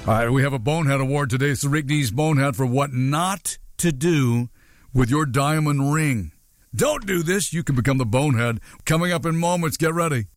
All right, we have a Bonehead Award today. It's the Rick Dees Bonehead for what not to do with your diamond ring. Don't do this. You can become the Bonehead. Coming up in moments. Get ready.